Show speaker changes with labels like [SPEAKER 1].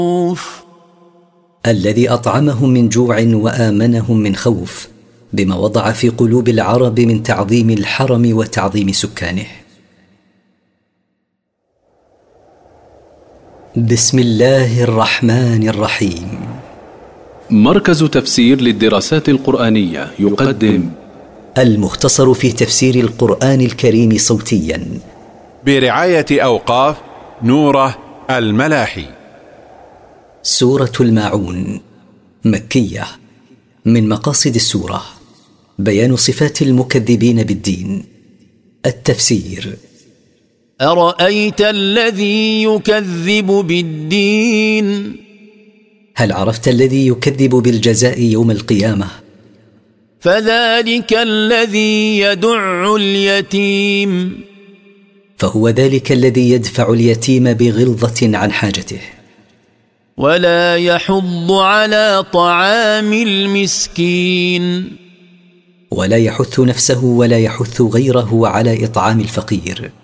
[SPEAKER 1] الذي أطعمهم من جوع وآمنهم من خوف بما وضع في قلوب العرب من تعظيم الحرم وتعظيم سكانه. بسم الله الرحمن الرحيم.
[SPEAKER 2] مركز تفسير للدراسات القرآنية يقدم
[SPEAKER 1] المختصر في تفسير القرآن الكريم صوتيا
[SPEAKER 3] برعاية أوقاف نوره الملاحي.
[SPEAKER 1] سورة الماعون مكية. من مقاصد السورة بيان صفات المكذبين بالدين. التفسير:
[SPEAKER 4] أرأيت الذي يكذب بالدين؟
[SPEAKER 1] هل عرفت الذي يكذب بالجزاء يوم القيامة؟
[SPEAKER 4] فذلك الذي يدع اليتيم،
[SPEAKER 1] فهو ذلك الذي يدفع اليتيم بغلظة عن حاجته.
[SPEAKER 4] ولا يحض على طعام المسكين،
[SPEAKER 1] ولا يحث نفسه ولا يحث غيره على إطعام الفقير.